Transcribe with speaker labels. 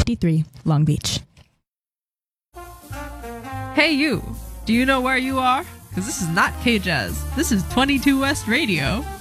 Speaker 1: 53, Long Beach.
Speaker 2: Hey you, do you know where you are? Because this is not K-Jazz. This is 22 West Radio.